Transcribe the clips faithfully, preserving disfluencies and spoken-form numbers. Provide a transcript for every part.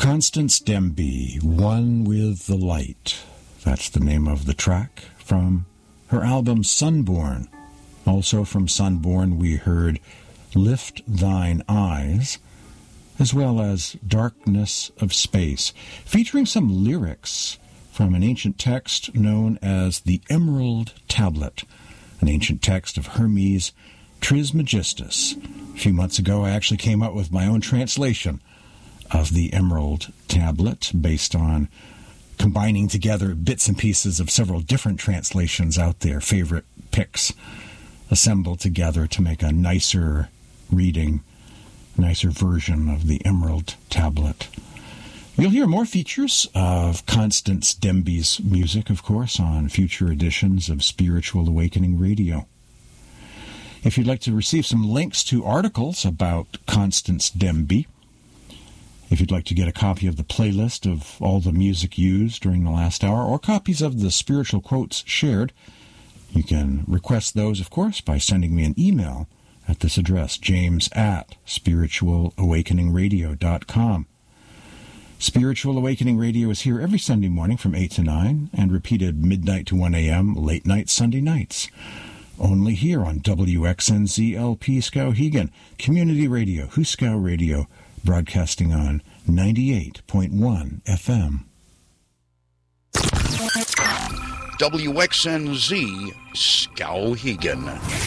Constance Demby, One with the Light. That's the name of the track from her album Sunborn. Also from Sunborn we heard Lift Thine Eyes, as well as Darkness of Space, featuring some lyrics from an ancient text known as the Emerald Tablet, an ancient text of Hermes Trismegistus. A few months ago I actually came up with my own translation of the Emerald Tablet based on combining together bits and pieces of several different translations out there, favorite picks, assembled together to make a nicer reading, nicer version of the Emerald Tablet. You'll hear more features of Constance Demby's music, of course, on future editions of Spiritual Awakening Radio. If you'd like to receive some links to articles about Constance Demby, if you'd like to get a copy of the playlist of all the music used during the last hour, or copies of the spiritual quotes shared, you can request those, of course, by sending me an email at this address, james at spiritual awakening radio dot com. Spiritual Awakening Radio is here every Sunday morning from eight to nine, and repeated midnight to one a.m. late night Sunday nights. Only here on W X N Z L P Skowhegan, Community Radio, Huskow Radio, broadcasting on ninety-eight point one F M. W X N Z Skowhegan.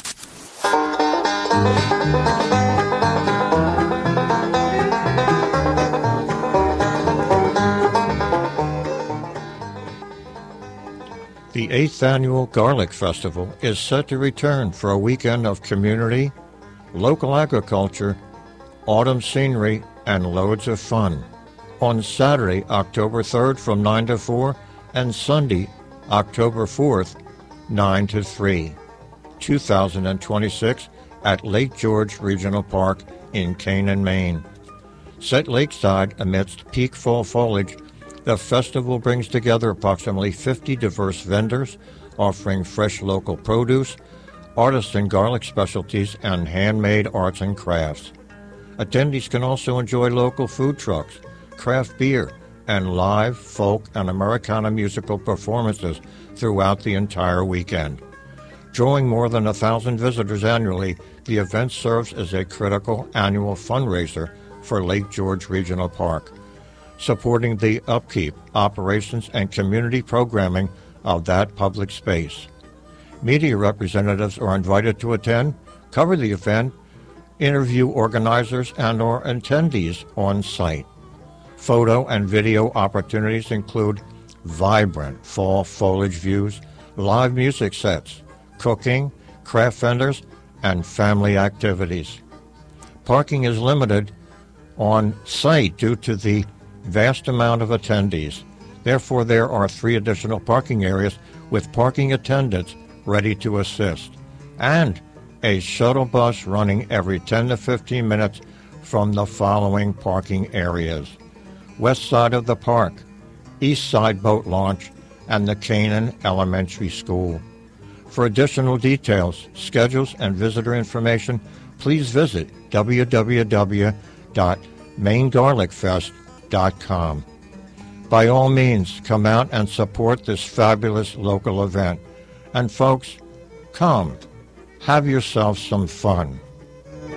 The eighth Annual Garlic Festival is set to return for a weekend of community, local agriculture, autumn scenery, and loads of fun. On Saturday, October third from nine to four, and Sunday, October fourth, nine to three. two thousand twenty-six at Lake George Regional Park in Canaan, Maine. Set lakeside amidst peak fall foliage, the festival brings together approximately fifty diverse vendors offering fresh local produce, artisan garlic specialties, and handmade arts and crafts. Attendees can also enjoy local food trucks, craft beer, and live folk and Americana musical performances throughout the entire weekend. Drawing more than a thousand visitors annually, the event serves as a critical annual fundraiser for Lake George Regional Park, supporting the upkeep, operations, and community programming of that public space. Media representatives are invited to attend, cover the event, interview organizers and or attendees on site. Photo and video opportunities include vibrant fall foliage views, live music sets, cooking, craft vendors, and family activities. Parking is limited on site due to the vast amount of attendees. Therefore, there are three additional parking areas with parking attendants ready to assist, and a shuttle bus running every ten to fifteen minutes from the following parking areas: west side of the park, east side boat launch, and the Canaan Elementary School. For additional details, schedules, and visitor information, please visit w w w dot maine garlic fest dot com. By all means, come out and support this fabulous local event. And folks, come, have yourself some fun.